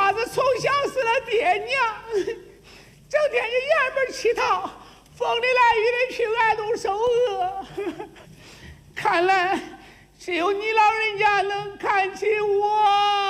娃子从小死了爹娘，整天就衙门乞讨，风里来雨里去，挨冻受饿。看来只有你老人家能看起我。